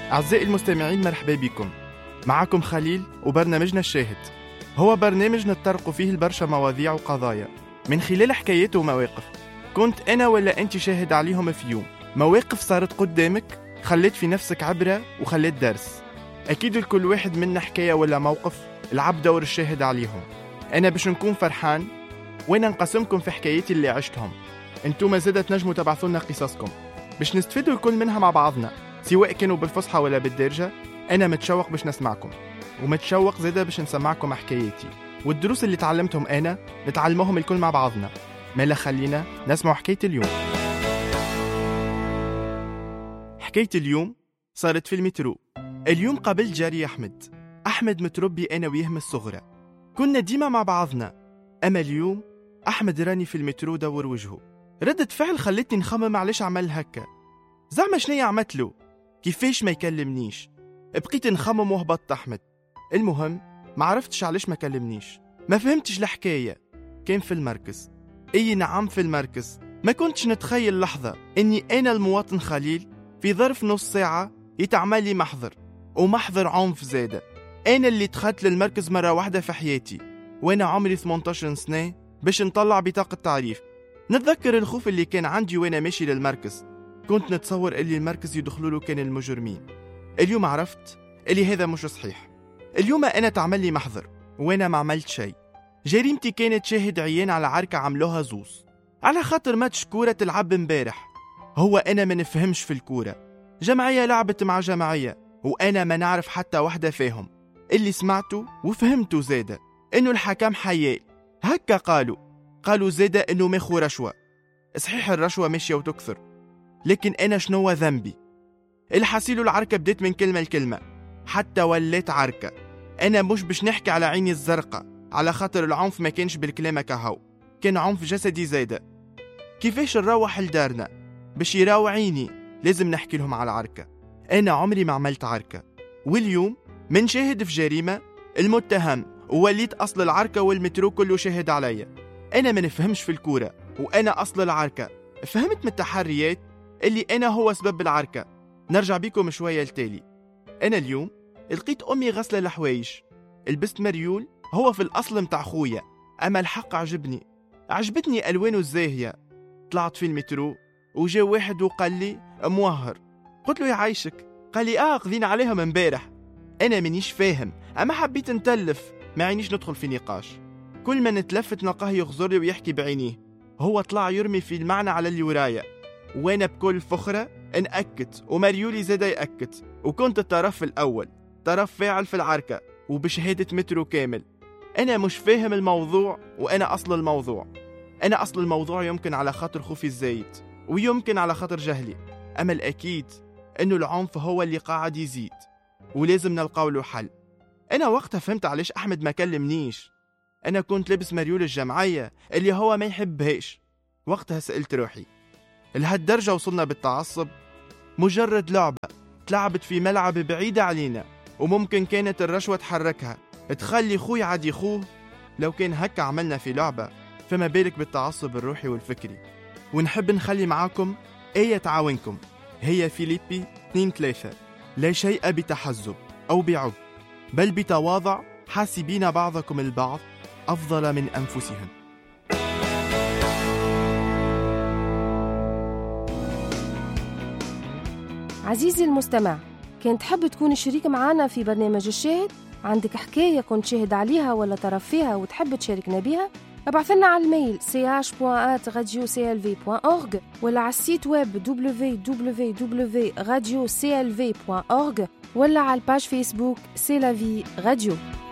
أعزائي المستمعين، مرحبا بكم. معكم خليل وبرنامجنا الشاهد. هو برنامج نتطرق فيه البرشا مواضيع وقضايا من خلال حكايات ومواقف كنت أنا ولا أنت شاهد عليهم في يوم. مواقف صارت قدامك خلت في نفسك عبرة وخلت درس. أكيد لكل واحد منا حكاية ولا موقف لعب دور الشاهد عليهم. أنا باش نكون فرحان وأنا نقسمكم في حكاياتي اللي عشتهم. أنتم زادة تنجموا تبعثونا قصصكم باش نستفيدوا الكل منها مع بعضنا، سواء كانوا بالفصحى ولا بالدارجة. أنا متشوق باش نسمعكم، ومتشوق زادة باش نسمعكم حكاياتي والدروس اللي تعلمتهم أنا نتعلمهم الكل مع بعضنا. مالا خلينا نسمع حكاية اليوم. حكاية اليوم صارت في المترو. اليوم قابلت جاري أحمد متربي أنا وياه من الصغرى، كنا ديما مع بعضنا. أما اليوم أحمد راني في المترو دور وجهه. ردة فعل خلتني نخمم علاش عمل هكا. زعما شنيا عملت له؟ كيفاش ما يكلمنيش؟ بقيت نخمم وهبطت أحمد. المهم ما عرفتش علاش ما كلمنيش، ما فهمتش الحكاية. كان في المركز. أي نعم في المركز. ما كنتش نتخيل لحظة إني أنا المواطن خليل في ظرف نص ساعة يتعمل لي محضر، ومحضر عنف زادة. أنا اللي دخلت للمركز مرة واحدة في حياتي وأنا عمري 18 سنة باش نطلع بطاقة تعريف. نتذكر الخوف اللي كان عندي وأنا ماشي للمركز. كنت نتصور اللي المركز يدخلوا له كان المجرمين. اليوم عرفت اللي هذا مش صحيح. اليوم أنا تعمل لي محضر وأنا ما عملت شيء. جريمتي كانت شاهد عيان على عركة عملوها زوز على خاطر ماتش كورة تلعب امبارح. هو أنا ما نفهمش في الكورة، جمعية لعبت مع جمعية وأنا ما نعرف حتى واحدة فيهم. اللي سمعته وفهمته زادة إنه الحكام حيال هكا قالوا زادة إنه ماخو رشوة. صحيح الرشوة ماشية وتكثر، لكن أنا شنو ذنبي؟ الحسيل العركة بديت من كلمة لكلمة حتى وليت عركة. أنا مش باش نحكي على عيني الزرقاء على خاطر العنف ما كانش بالكلمة كهو، كان عنف جسدي زادة. كيفاش نروح لدارنا باش يراو عيني؟ لازم نحكي لهم على العركة. أنا عمري ما عملت عركة، واليوم من شاهد في جريمة المتهم ووليت أصل العركة والمترو كله شاهد عليا. أنا ما نفهمش في الكورة وأنا أصل العركة. فهمت من التحريات اللي أنا هو سبب العركة. نرجع بيكم شوية التالي. أنا اليوم لقيت أمي غسلة الحوايج، لبست مريول هو في الأصل متاع خويا، أما الحق عجبتني ألوانه الزاهية. طلعت في المترو وجا واحد وقال لي موهر. قلت له يعيشك. قال لي قضينا عليها من امبارح. أنا منيش فاهم، أما حبيت نتلف، ما عينيش ندخل في نقاش. كل ما نتلفت نلقاه يغزر لي ويحكي بعينيه. هو طلع يرمي في المعنى على اللي ورايا، وانا بكل فخرة نأكد ومريولي زاد يأكد، وكنت الطرف الأول، طرف فاعل في العركة وبشهادة مترو كامل. أنا مش فاهم الموضوع وأنا أصل الموضوع. أنا أصل الموضوع يمكن على خاطر خوفي الزايد ويمكن على خاطر جهلي، أما الأكيد أنه العنف هو اللي قاعد يزيد ولازم نلقاو له حل. أنا وقتها فهمت علاش أحمد ما كلمنيش. أنا كنت لابس مريول الجمعية اللي هو ما يحبهاش. وقتها سألت روحي، لهالدرجة وصلنا بالتعصب؟ مجرد لعبة تلعبت في ملعب بعيدة علينا وممكن كانت الرشوة تحركها تخلي خوي عادي خوه. لو كان هكا عملنا في لعبة فما بالك بالتعصب الروحي والفكري. ونحب نخلي معاكم آية تعاونكم، هي فيليبي 2:3. لا شيء بتحزب أو بعب، بل بتواضع حاسبين بعضكم البعض أفضل من أنفسهم. عزيزي المستمع، كنت تحب تكون شريك معنا في برنامج الشاهد؟ عندك حكاية كنت شاهد عليها ولا طرف فيها وتحب تشاركنا بها؟ ابعث لنا على الميل ch.radioclv.org ولا على السيت ويب www.radioclv.org ولا على الباج فيسبوك سي لا في راديو.